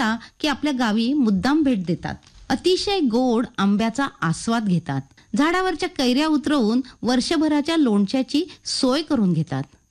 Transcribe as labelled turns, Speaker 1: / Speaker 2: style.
Speaker 1: आला की आपल्या गावी मुद्दाम भेट देतात. अतिशय गोड आंब्याचा आस्वाद घेतात. झाडावरच्या कैऱ्या उतरवून वर्षभराच्या लोणच्याची सोय करून घेतात.